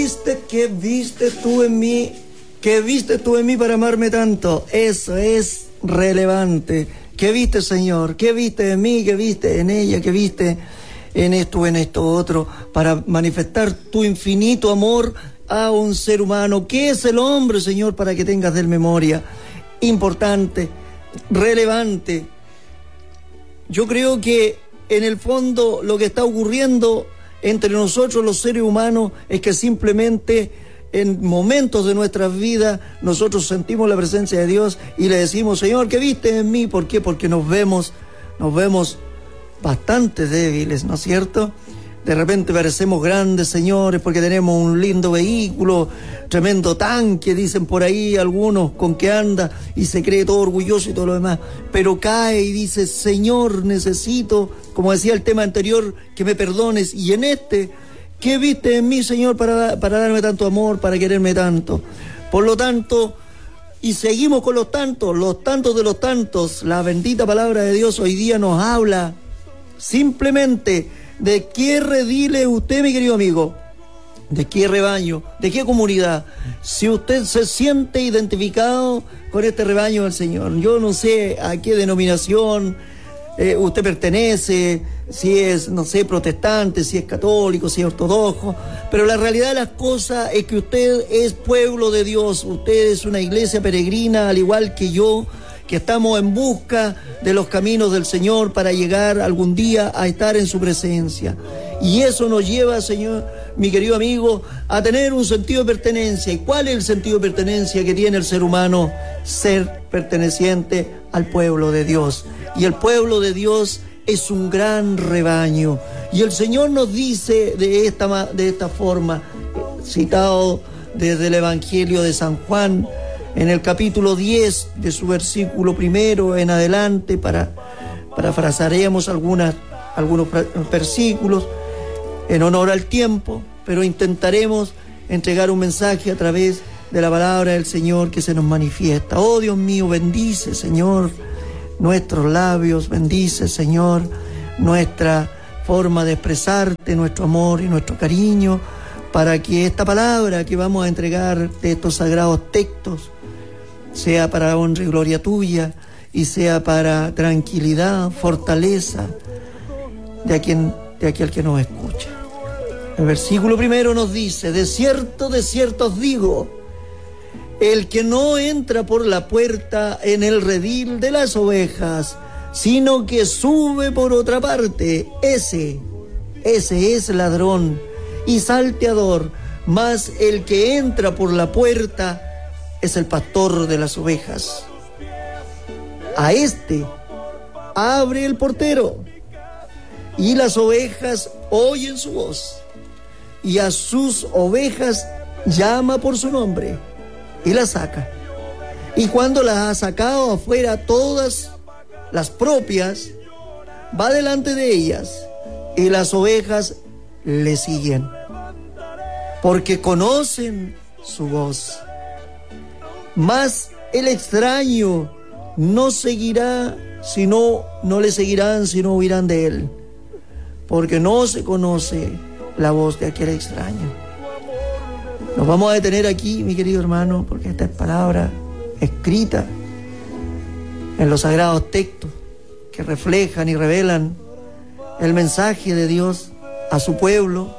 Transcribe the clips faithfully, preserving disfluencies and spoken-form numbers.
¿Viste qué viste tú en mí? ¿Qué viste tú en mí para amarme tanto? Eso es relevante. ¿Qué viste, Señor? ¿Qué viste en mí? ¿Qué viste en ella? ¿Qué viste en esto, en esto otro? Para manifestar tu infinito amor a un ser humano. ¿Qué es el hombre, Señor? Para que tengas de él memoria. Importante, relevante. Yo creo que en el fondo lo que está ocurriendo entre nosotros los seres humanos es que simplemente en momentos de nuestras vidas nosotros sentimos la presencia de Dios y le decimos, Señor, ¿qué viste en mí? ¿Por qué? Porque nos vemos, nos vemos bastante débiles, ¿no es cierto? De repente parecemos grandes señores porque tenemos un lindo vehículo, tremendo tanque, dicen por ahí algunos, con que anda y se cree todo orgulloso y todo lo demás. Pero cae y dice, Señor, necesito, como decía el tema anterior, que me perdones. Y en este, ¿qué viste en mí, Señor, para, para darme tanto amor, para quererme tanto? Por lo tanto, y seguimos con los tantos, los tantos de los tantos. La bendita palabra de Dios hoy día nos habla simplemente de qué redil es usted, mi querido amigo, de qué rebaño, de qué comunidad. Si usted se siente identificado con este rebaño del Señor, yo no sé a qué denominación eh, usted pertenece, si es, no sé, protestante, si es católico, si es ortodoxo, pero la realidad de las cosas es que usted es pueblo de Dios, usted es una iglesia peregrina, al igual que yo, que estamos en busca de los caminos del Señor para llegar algún día a estar en su presencia. Y eso nos lleva, Señor, mi querido amigo, a tener un sentido de pertenencia. ¿Y cuál es el sentido de pertenencia que tiene el ser humano? Ser perteneciente al pueblo de Dios. Y el pueblo de Dios es un gran rebaño. Y el Señor nos dice de esta, de esta forma, citado desde el Evangelio de San Juan, en el capítulo diez de su versículo primero en adelante, para, parafrasearemos algunas, algunos versículos en honor al tiempo, pero intentaremos entregar un mensaje a través de la palabra del Señor que se nos manifiesta. Oh Dios mío, bendice, Señor, nuestros labios, bendice, Señor, nuestra forma de expresarte, nuestro amor y nuestro cariño, para que esta palabra que vamos a entregar de estos sagrados textos sea para honra y gloria tuya y sea para tranquilidad, fortaleza de, a quien, de aquel que nos escucha. El versículo primero nos dice, de cierto, de cierto os digo, el que no entra por la puerta en el redil de las ovejas, sino que sube por otra parte, ese, ese es ladrón y salteador, mas el que entra por la puerta es el pastor de las ovejas. A este abre el portero, y las ovejas oyen su voz, y a sus ovejas llama por su nombre, y las saca. Y cuando las ha sacado afuera todas las propias, va delante de ellas, y las ovejas le siguen, porque conocen su voz. Mas el extraño no seguirá, sino no le seguirán, sino huirán de él, porque no se conoce la voz de aquel extraño. Nos vamos a detener aquí, mi querido hermano, porque esta es palabra escrita en los sagrados textos que reflejan y revelan el mensaje de Dios a su pueblo.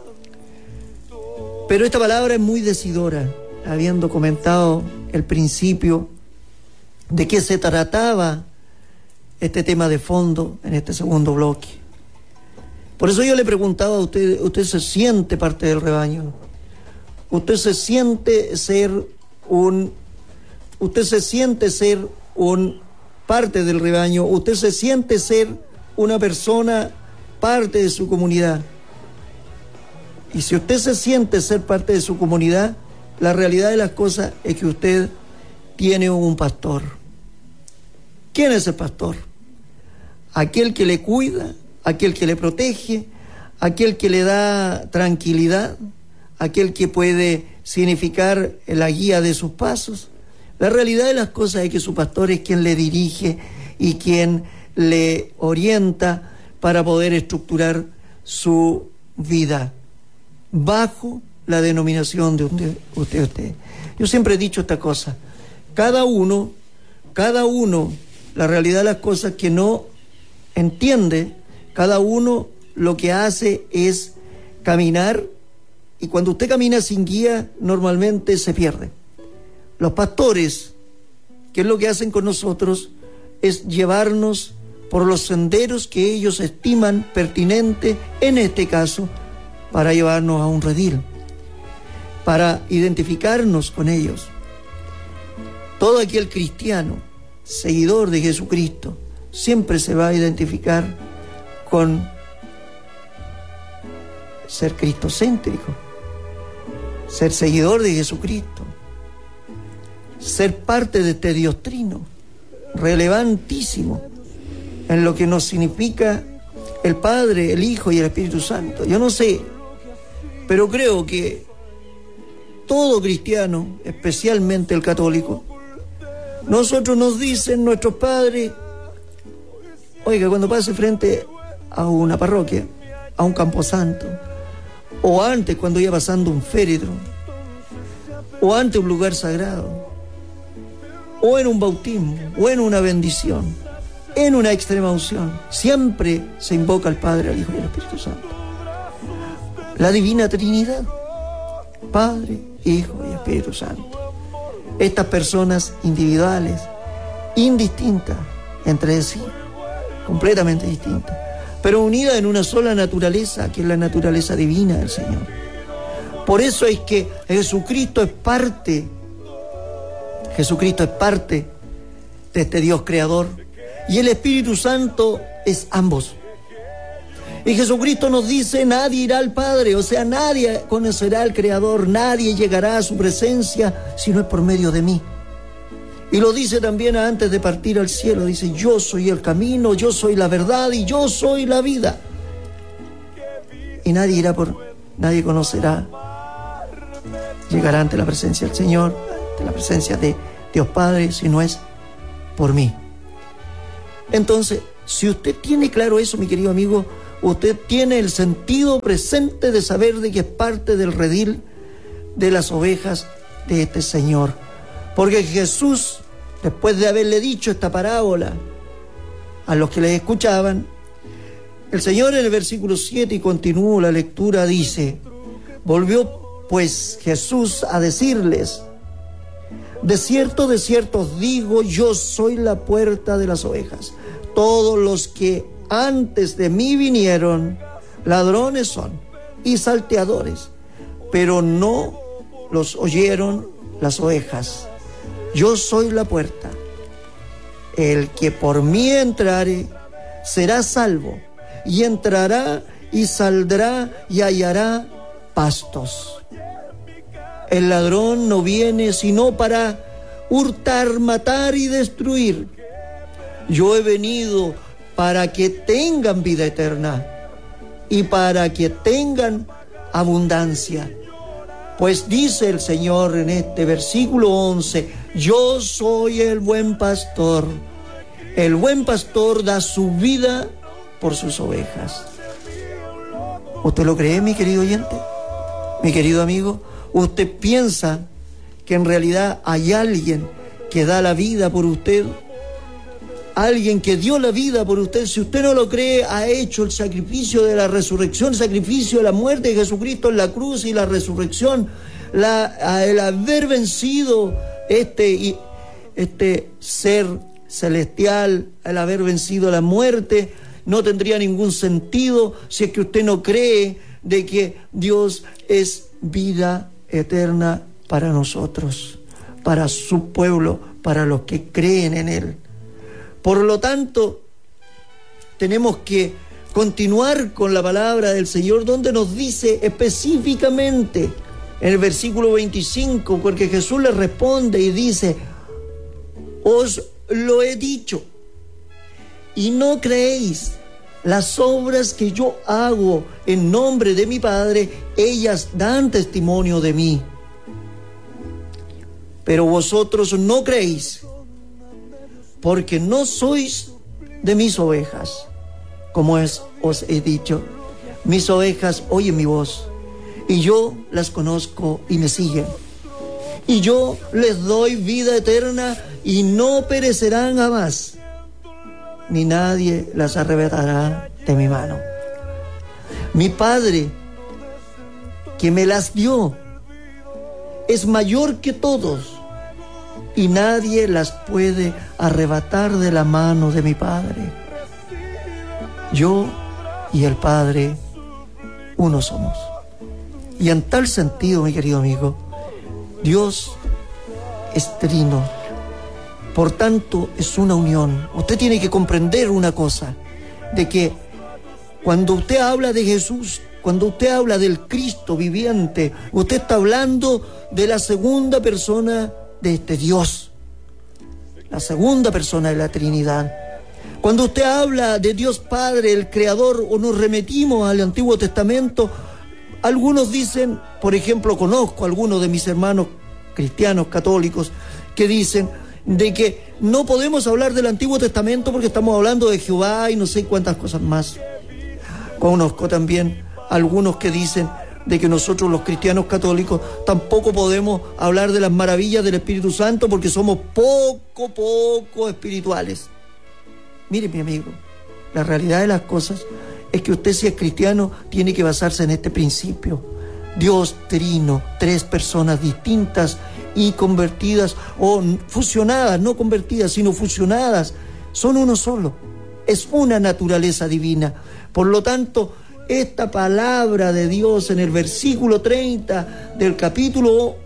Pero esta palabra es muy decidora, habiendo comentado el principio de qué se trataba este tema de fondo en este segundo bloque. Por eso yo le preguntaba a usted, ¿usted se siente parte del rebaño? ¿Usted se siente ser un, usted se siente ser un parte del rebaño? ¿Usted se siente ser una persona parte de su comunidad? Y si usted se siente ser parte de su comunidad, la realidad de las cosas es que usted tiene un pastor. ¿Quién es el pastor? Aquel que le cuida, aquel que le protege, aquel que le da tranquilidad, aquel que puede significar la guía de sus pasos. La realidad de las cosas es que su pastor es quien le dirige y quien le orienta para poder estructurar su vida bajo la denominación de usted, usted, usted. Yo siempre he dicho esta cosa. Cada uno, cada uno, la realidad de las cosas que no entiende, cada uno lo que hace es caminar, y cuando usted camina sin guía, normalmente se pierde. Los pastores, ¿qué es lo que hacen con nosotros? Es llevarnos por los senderos que ellos estiman pertinentes, en este caso, para llevarnos a un redil, para identificarnos con ellos. Todo aquel cristiano, seguidor de Jesucristo, siempre se va a identificar con ser cristocéntrico, ser seguidor de Jesucristo, ser parte de este Dios trino, relevantísimo en lo que nos significa el Padre, el Hijo y el Espíritu Santo. Yo no sé, pero creo que todo cristiano, especialmente el católico, nosotros nos dicen nuestros padres, oiga, cuando pase frente a una parroquia, a un camposanto, o antes cuando iba pasando un féretro, o ante un lugar sagrado, o en un bautismo, o en una bendición, en una extrema unción, siempre se invoca al Padre, al Hijo y al Espíritu Santo. La Divina Trinidad, Padre, Hijo y Espíritu Santo. Estas personas individuales, indistintas entre sí, completamente distintas, pero unidas en una sola naturaleza, que es la naturaleza divina del Señor. Por eso es que Jesucristo es parte, Jesucristo es parte de este Dios creador, y el Espíritu Santo es ambos. Y Jesucristo nos dice, nadie irá al Padre, o sea, nadie conocerá al Creador, nadie llegará a su presencia si no es por medio de mí. Y lo dice también antes de partir al cielo, dice, yo soy el camino, yo soy la verdad y yo soy la vida. Y nadie irá por, nadie conocerá, llegará ante la presencia del Señor, ante la presencia de Dios Padre, si no es por mí. Entonces, si usted tiene claro eso, mi querido amigo, usted tiene el sentido presente de saber de que es parte del redil de las ovejas de este Señor. Porque Jesús, después de haberle dicho esta parábola a los que le escuchaban, el Señor en el versículo siete, y continúo la lectura, dice, volvió pues Jesús a decirles, de cierto, de cierto os digo, yo soy la puerta de las ovejas. Todos los que antes de mí vinieron, ladrones son y salteadores, pero no los oyeron las ovejas. Yo soy la puerta. El que por mí entrare será salvo, y entrará y saldrá y hallará pastos. El ladrón no viene sino para hurtar, matar y destruir. Yo he venido para que tengan vida eterna y para que tengan abundancia. Pues dice el Señor en este versículo once, yo soy el buen pastor. El buen pastor da su vida por sus ovejas. ¿Usted lo cree, mi querido oyente? Mi querido amigo, ¿usted piensa que en realidad hay alguien que da la vida por usted? Alguien que dio la vida por usted. Si usted no lo cree, ha hecho el sacrificio de la resurrección, el sacrificio de la muerte de Jesucristo en la cruz y la resurrección, la, el haber vencido este, este ser celestial, el haber vencido la muerte, no tendría ningún sentido si es que usted no cree de que Dios es vida eterna para nosotros, para su pueblo, para los que creen en Él. Por lo tanto, tenemos que continuar con la palabra del Señor, donde nos dice específicamente en el versículo veinticinco, porque Jesús le responde y dice, os lo he dicho, y no creéis. Las obras que yo hago en nombre de mi Padre, ellas dan testimonio de mí. Pero vosotros no creéis, porque no sois de mis ovejas, como es, os he dicho. Mis ovejas oyen mi voz, y yo las conozco y me siguen. Y yo les doy vida eterna y no perecerán jamás, ni nadie las arrebatará de mi mano. Mi Padre, que me las dio, es mayor que todos, y nadie las puede arrebatar de la mano de mi Padre. Yo y el Padre, uno somos. Y en tal sentido, mi querido amigo, Dios es trino. Por tanto, es una unión. Usted tiene que comprender una cosa, de que cuando usted habla de Jesús, cuando usted habla del Cristo viviente, usted está hablando de la segunda persona de este Dios, la segunda persona de la Trinidad. Cuando usted habla de Dios Padre, el Creador, o nos remitimos al Antiguo Testamento, algunos dicen, por ejemplo, conozco a algunos de mis hermanos cristianos católicos que dicen de que no podemos hablar del Antiguo Testamento porque estamos hablando de Jehová y no sé cuántas cosas más. Conozco también algunos que dicen de que nosotros los cristianos católicos tampoco podemos hablar de las maravillas del Espíritu Santo porque somos poco, poco espirituales. Mire, mi amigo, la realidad de las cosas es que usted, si es cristiano, tiene que basarse en este principio. Dios trino, tres personas distintas y convertidas, o fusionadas, no convertidas, sino fusionadas, son uno solo. Es una naturaleza divina. Por lo tanto, esta palabra de Dios en el versículo treinta del capítulo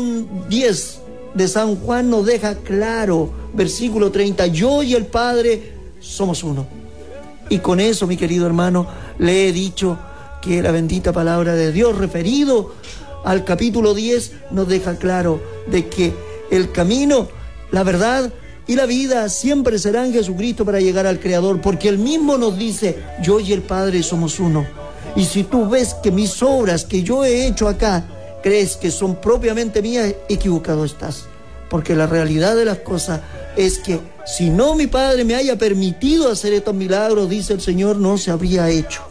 diez de San Juan nos deja claro, versículo treinta, yo y el Padre somos uno. Y con eso, mi querido hermano, le he dicho que la bendita palabra de Dios referido al capítulo diez nos deja claro de que el camino, la verdad y la vida siempre serán Jesucristo para llegar al Creador, porque Él mismo nos dice, yo y el Padre somos uno. Y si tú ves que mis obras que yo he hecho acá, crees que son propiamente mías, equivocado estás. Porque la realidad de las cosas es que si no mi Padre me haya permitido hacer estos milagros, dice el Señor, no se habría hecho.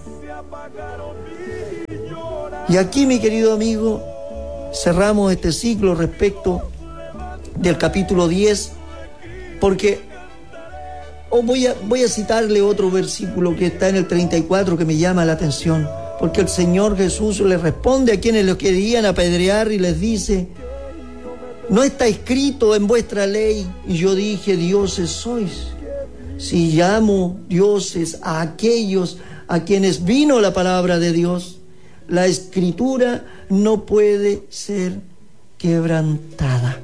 Y aquí, mi querido amigo, cerramos este ciclo respecto del capítulo diez, porque oh, voy, a, voy a citarle otro versículo que está en el treinta y cuatro que me llama la atención, porque el Señor Jesús le responde a quienes lo querían apedrear y les dice, no está escrito en vuestra ley, y yo dije, dioses sois. Si llamo dioses a aquellos a quienes vino la palabra de Dios, la escritura no puede ser quebrantada.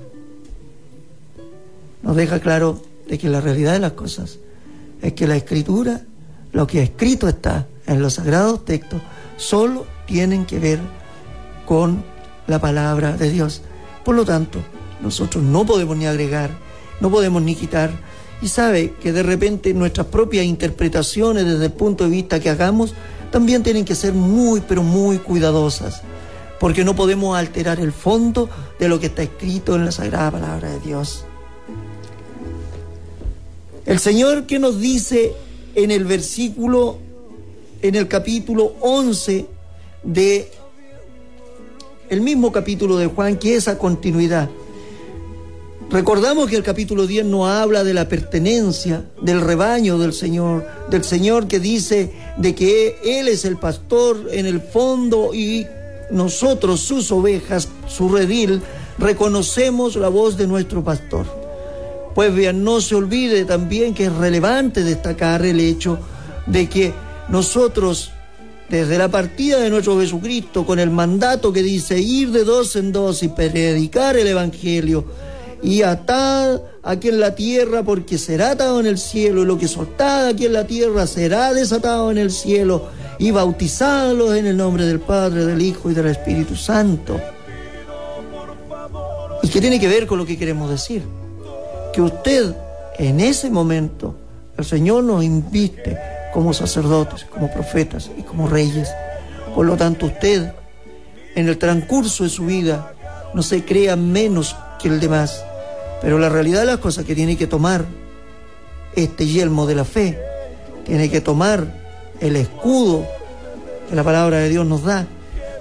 Nos deja claro de que la realidad de las cosas es que la escritura, lo que escrito está en los sagrados textos, solo tienen que ver con la palabra de Dios. Por lo tanto, nosotros no podemos ni agregar, no podemos ni quitar. Y sabe que de repente nuestras propias interpretaciones desde el punto de vista que hagamos también tienen que ser muy, pero muy cuidadosas, porque no podemos alterar el fondo de lo que está escrito en la sagrada palabra de Dios. El Señor, que nos dice en el versículo, en el capítulo once de el mismo capítulo de Juan, que es a continuidad. Recordamos que el capítulo diez nos habla de la pertenencia del rebaño del Señor, del Señor que dice de que Él es el pastor en el fondo y nosotros, sus ovejas, su redil, reconocemos la voz de nuestro pastor. Pues bien, no se olvide también que es relevante destacar el hecho de que nosotros, desde la partida de nuestro Jesucristo, con el mandato que dice ir de dos en dos y predicar el Evangelio, y atad aquí en la tierra porque será atado en el cielo, y lo que soltad aquí en la tierra será desatado en el cielo, y bautizadlos en el nombre del Padre, del Hijo y del Espíritu Santo. ¿Y qué tiene que ver con lo que queremos decir? Que usted, en ese momento, el Señor nos inviste como sacerdotes, como profetas y como reyes. Por lo tanto, usted, en el transcurso de su vida, no se crea menos que el demás, pero la realidad de las cosas que tiene que tomar este yelmo de la fe, tiene que tomar el escudo que la palabra de Dios nos da,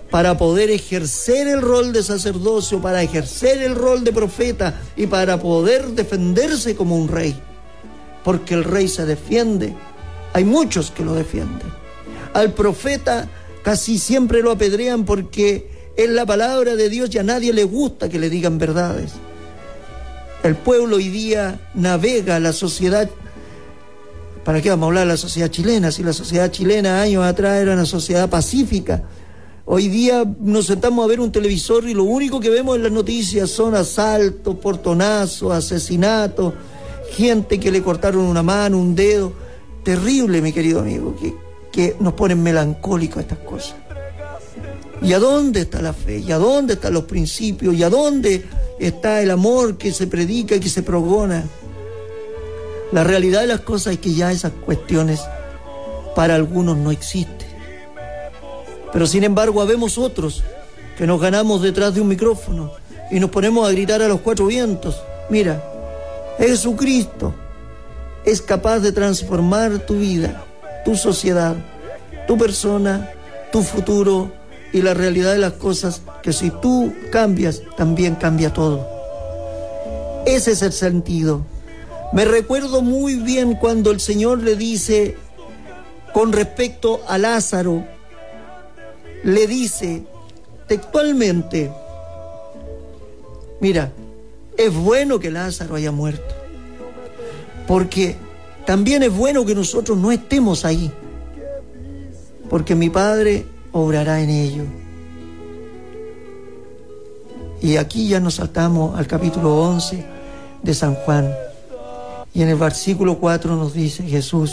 para poder ejercer el rol de sacerdocio, para ejercer el rol de profeta y para poder defenderse como un rey. Porque el rey se defiende. Hay muchos que lo defienden. Al profeta casi siempre lo apedrean porque es la palabra de Dios y a nadie le gusta que le digan verdades. El pueblo hoy día navega la sociedad. ¿Para qué vamos a hablar de la sociedad chilena? Si la sociedad chilena años atrás era una sociedad pacífica. Hoy día nos sentamos a ver un televisor y lo único que vemos en las noticias son asaltos, portonazos, asesinatos, gente que le cortaron una mano, un dedo. Terrible, mi querido amigo, que, que nos ponen melancólicos estas cosas. ¿Y a dónde está la fe? ¿Y a dónde están los principios? ¿Y a dónde está el amor que se predica y que se pregona? La realidad de las cosas es que ya esas cuestiones para algunos no existen. Pero sin embargo, habemos otros que nos ganamos detrás de un micrófono y nos ponemos a gritar a los cuatro vientos. Mira, Jesucristo es capaz de transformar tu vida, tu sociedad, tu persona, tu futuro y la realidad de las cosas, que si tú cambias, también cambia todo. Ese es el sentido. Me recuerdo muy bien cuando el Señor le dice, con respecto a Lázaro, le dice textualmente, mira, es bueno que Lázaro haya muerto, porque también es bueno que nosotros no estemos ahí, porque mi Padre obrará en ello. Y aquí ya nos saltamos al capítulo once de San Juan, y en el versículo cuatro nos dice Jesús,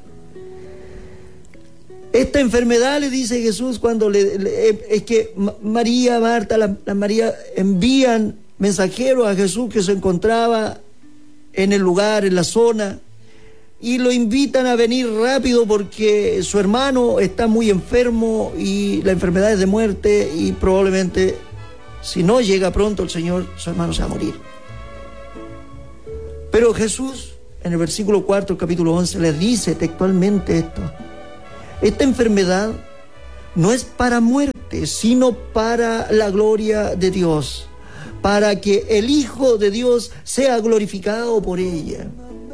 esta enfermedad, le dice Jesús, cuando le, le, es que María, Marta, la, la María envían mensajeros a Jesús que se encontraba en el lugar, en la zona, y lo invitan a venir rápido porque su hermano está muy enfermo y la enfermedad es de muerte y probablemente si no llega pronto el Señor, su hermano se va a morir. Pero Jesús, en el versículo cuatro, capítulo once, les dice textualmente esto: esta enfermedad no es para muerte, sino para la gloria de Dios, para que el Hijo de Dios sea glorificado por ella.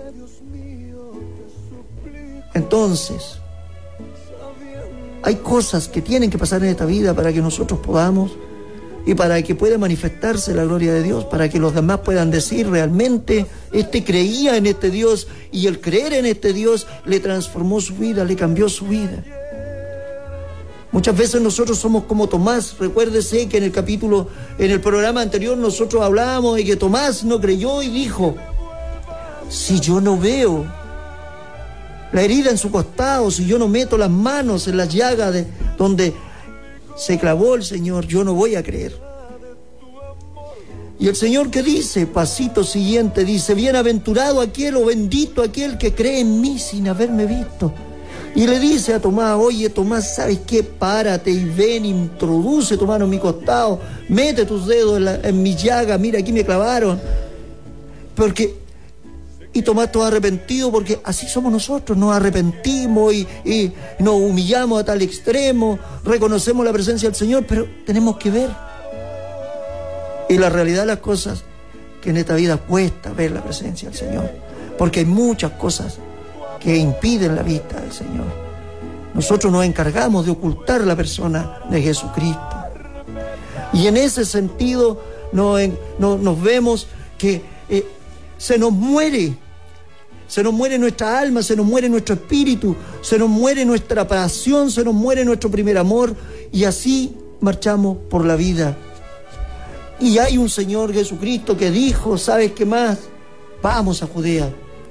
Entonces, hay cosas que tienen que pasar en esta vida para que nosotros podamos y para que pueda manifestarse la gloria de Dios, para que los demás puedan decir realmente, este creía en este Dios y el creer en este Dios le transformó su vida, le cambió su vida. Muchas veces nosotros somos como Tomás. Recuérdese que en el capítulo, en el programa anterior nosotros hablábamos de que Tomás no creyó y dijo, si yo no veo la herida en su costado, si yo no meto las manos en las llagas de donde se clavó el Señor, yo no voy a creer. Y el Señor, ¿qué dice? Pasito siguiente dice, bienaventurado aquel o bendito aquel que cree en mí sin haberme visto. Y le dice a Tomás, oye Tomás, ¿sabes qué? Párate y ven, introduce tu mano en mi costado, mete tus dedos en, la, en mi llaga, mira aquí me clavaron. Porque, y Tomás todo arrepentido, porque así somos nosotros, nos arrepentimos y, y nos humillamos a tal extremo, reconocemos la presencia del Señor, pero tenemos que ver. Y la realidad de las cosas, que en esta vida cuesta ver la presencia del Señor, porque hay muchas cosas que impiden la vista del Señor. Nosotros nos encargamos de ocultar la persona de Jesucristo. Y en ese sentido nos, nos, nos vemos que eh, se nos muere, se nos muere nuestra alma, se nos muere nuestro espíritu, se nos muere nuestra pasión, se nos muere nuestro primer amor, y así marchamos por la vida. Y hay un Señor Jesucristo que dijo, ¿sabes qué más? Vamos a Judea.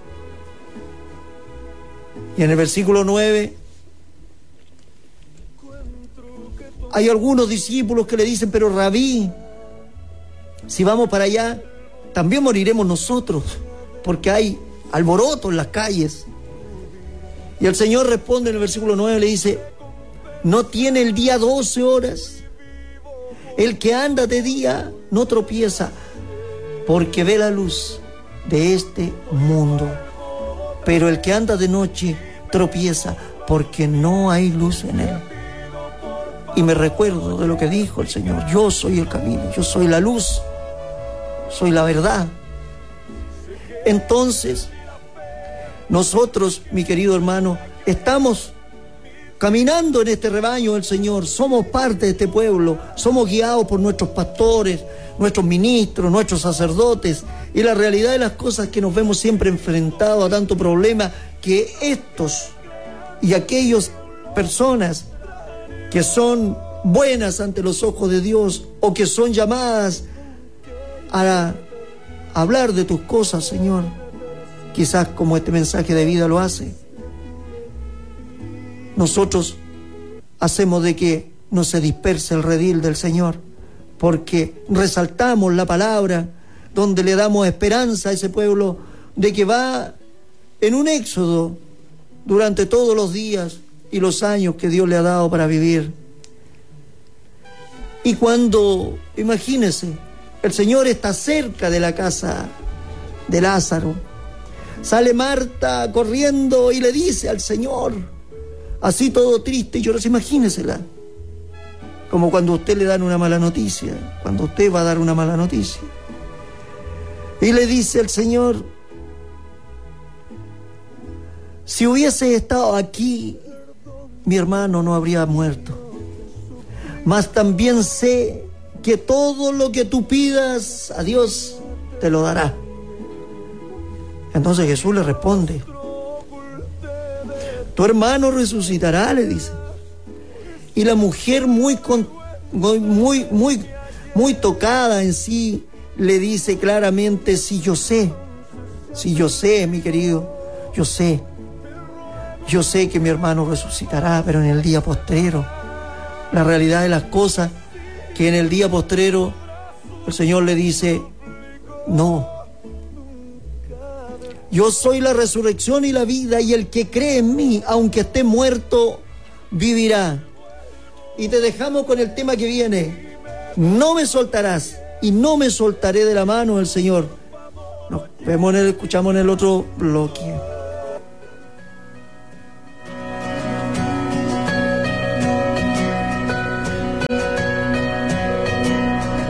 Y en el versículo nueve hay algunos discípulos que le dicen, pero Rabí, si vamos para allá, también moriremos nosotros, porque hay alboroto en las calles. Y el Señor responde en el versículo nueve, le dice, ¿no tiene el día doce horas? El que anda de día no tropieza, porque ve la luz de este mundo. Pero el que anda de noche tropieza, porque no hay luz en él. y me recuerdo de lo que dijo el Señor. Yo soy el camino, yo soy la luz, soy la verdad. Entonces, nosotros, mi querido hermano, estamos caminando en este rebaño del Señor, somos parte de este pueblo, somos guiados por nuestros pastores, nuestros ministros, nuestros sacerdotes, y la realidad de las cosas es que nos vemos siempre enfrentados a tanto problema, que estos y aquellas personas que son buenas ante los ojos de Dios, o que son llamadas a hablar de tus cosas, Señor, quizás como este mensaje de vida lo hace, nosotros hacemos de que no se disperse el redil del Señor, porque resaltamos la palabra donde le damos esperanza a ese pueblo de que va en un éxodo durante todos los días y los años que Dios le ha dado para vivir. Y cuando, imagínense, el Señor está cerca de la casa de Lázaro, sale Marta corriendo y le dice al Señor, así todo triste y llorosa, imagínesela, como cuando a usted le dan una mala noticia, cuando usted va a dar una mala noticia. Y le dice al Señor, si hubiese estado aquí, mi hermano no habría muerto. Mas también sé que todo lo que tú pidas a Dios te lo dará. Entonces Jesús le responde, tu hermano resucitará, le dice. Y la mujer muy, muy, muy, muy, muy tocada en sí, le dice claramente, si yo sé, si yo sé, mi querido, yo sé, yo sé que mi hermano resucitará, pero en el día postrero. La realidad de las cosas, que en el día postrero el Señor le dice, no, yo soy la resurrección y la vida, y el que cree en mí, aunque esté muerto, vivirá. Y te dejamos con el tema que viene, no me soltarás y no me soltaré de la mano del Señor. Nos vemos en el, escuchamos en el otro bloque.